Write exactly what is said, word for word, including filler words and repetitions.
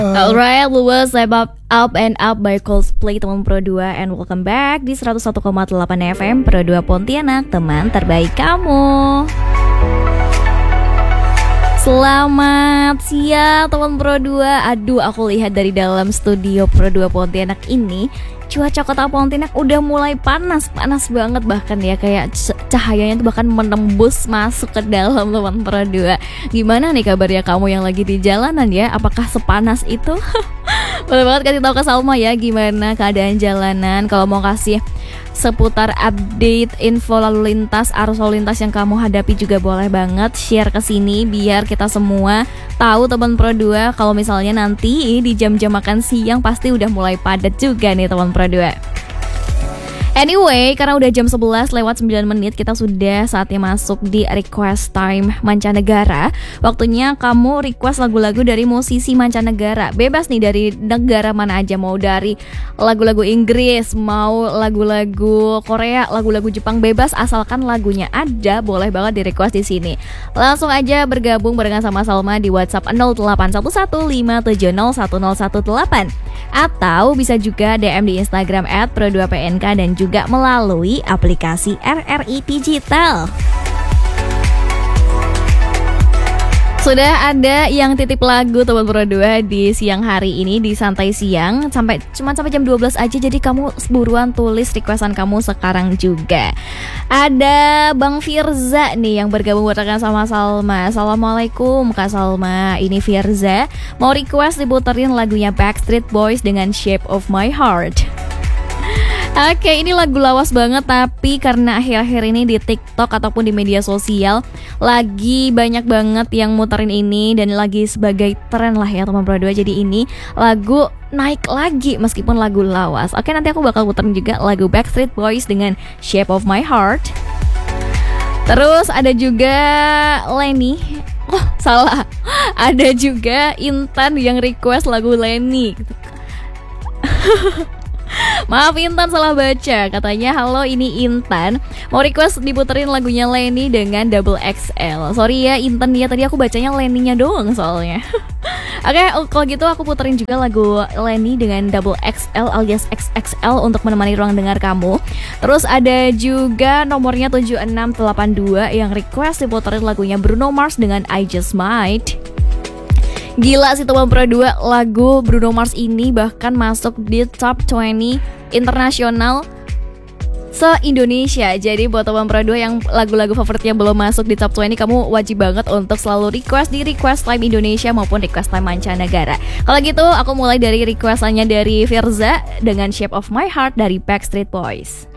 Alright, we will step up, up and up by Coldplay teman Pro dua. And welcome back di seratus satu koma delapan F M Pro dua Pontianak, teman terbaik kamu. Selamat siang teman Pro dua. Aduh, aku lihat dari dalam studio Pro dua Pontianak ini, cuaca kota Pontianak udah mulai panas, panas banget bahkan ya, kayak cahayanya tuh bahkan menembus masuk ke dalam teman Pro dua. Gimana nih kabarnya kamu yang lagi di jalanan ya? Apakah sepanas itu? Boleh banget kasih tahu ke Salma ya gimana keadaan jalanan. Kalau mau kasih seputar update info lalu lintas, arus lalu lintas yang kamu hadapi juga boleh banget share ke sini biar kita semua tahu teman Pro dua. Kalau misalnya nanti di jam-jam makan siang pasti udah mulai padat juga nih teman Pro dua. Anyway, karena udah jam sebelas lewat sembilan menit, kita sudah saatnya masuk di request time mancanegara. Waktunya kamu request lagu-lagu dari musisi mancanegara. Bebas nih dari negara mana aja, mau dari lagu-lagu Inggris, mau lagu-lagu Korea, lagu-lagu Jepang, bebas asalkan lagunya ada, boleh banget di request di sini. Langsung aja bergabung barengan sama Salma di WhatsApp nol delapan satu satu lima tujuh nol satu nol satu delapan atau bisa juga D M di Instagram at pro dua P N K dan juga melalui aplikasi R R I Digital. Sudah ada yang titip lagu teman Pro dua di siang hari ini di Santai Siang, sampai cuma sampai jam dua belas aja, jadi kamu buruan tulis requestan kamu sekarang juga. Ada Bang Firza nih yang bergabung barengan sama Salma. Assalamualaikum Kak Salma, ini Firza mau request diputerin lagunya Backstreet Boys dengan Shape of My Heart. Oke, ini lagu lawas banget, tapi karena akhir-akhir ini di TikTok ataupun di media sosial lagi banyak banget yang muterin ini dan lagi sebagai tren lah ya teman Pro dua. Jadi ini lagu naik lagi meskipun lagu lawas. Oke, nanti aku bakal puterin juga lagu Backstreet Boys dengan Shape of My Heart. Terus ada juga Lenny. Oh, salah. Ada juga Intan yang request lagu Lenny. Maaf Intan, salah baca. Katanya halo ini Intan mau request diputerin lagunya Lenny dengan Double X L. Sorry ya Intan ya, tadi aku bacanya Lenny-nya doang soalnya. Oke, okay, kalau gitu aku puterin juga lagu Lenny dengan Double X L alias X X L untuk menemani ruang dengar kamu. Terus ada juga nomornya tujuh enam delapan dua yang request diputerin lagunya Bruno Mars dengan I Just Might. Gila sih teman Pro dua, lagu Bruno Mars ini bahkan masuk di top dua puluh internasional se-Indonesia. Jadi buat teman Pro dua yang lagu-lagu favoritnya belum masuk di top dua puluh, kamu wajib banget untuk selalu request di Request Time Indonesia maupun Request Time mancanegara. Kalau gitu aku mulai dari requestannya dari Firza dengan Shape of My Heart dari Backstreet Boys.